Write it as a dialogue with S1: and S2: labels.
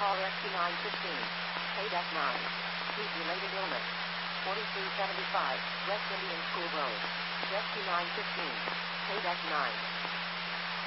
S1: call Rescue 915. KDEC 9. Heat-related illness. 4375 West Indian School Road. Rescue 915. KDEC 9.